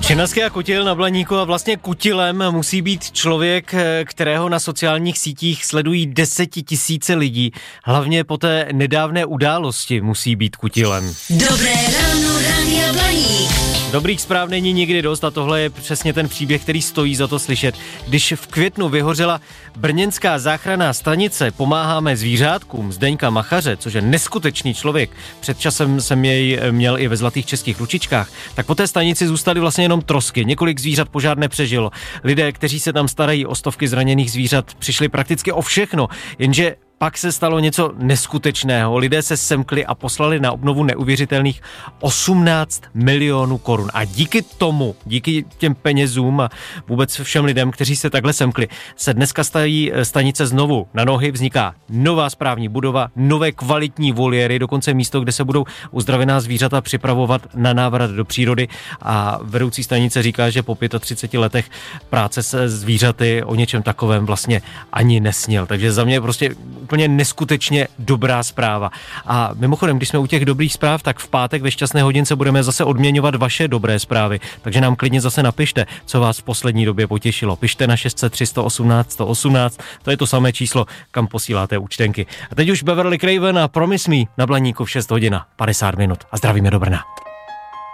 Činasky a kutil na Blaníku a vlastně kutilem musí být člověk, kterého na sociálních sítích sledují 10 000 lidí. Hlavně po té nedávné události musí být kutilem. Dobré ráno, Rádia Blaník. Dobrých zpráv není nikdy dost a tohle je přesně ten příběh, který stojí za to slyšet. Když v květnu vyhořela brněnská záchranná stanice Pomáháme zvířátkům Zdeňka Machaře, což je neskutečný člověk, před časem jsem jej měl i ve Zlatých českých ručičkách, tak po té stanici zůstaly vlastně jenom trosky. Několik zvířat požár nepřežilo. Lidé, kteří se tam starají o stovky zraněných zvířat, přišli prakticky o všechno, jenže pak se stalo něco neskutečného. Lidé se semkli a poslali na obnovu neuvěřitelných 18 milionů korun. A díky tomu, díky těm penězům a vůbec všem lidem, kteří se takhle semkli, se dneska staví stanice znovu na nohy, vzniká nová správní budova, nové kvalitní voliéry, dokonce místo, kde se budou uzdravená zvířata připravovat na návrat do přírody. A vedoucí stanice říká, že po 35 letech práce se zvířaty o něčem takovém vlastně ani nesnil. Takže za mě prostě úplně neskutečně dobrá zpráva. A mimochodem, když jsme u těch dobrých zpráv, tak v pátek ve Šťastné hodince budeme zase odměňovat vaše dobré zprávy. Takže nám klidně zase napište, co vás v poslední době potěšilo. Pište na 603 118 118, to je to samé číslo, kam posíláte účtenky. A teď už Beverly Craven a Promise Me na Blaníku v 6 hodin 50 minut. A zdravíme do Brna.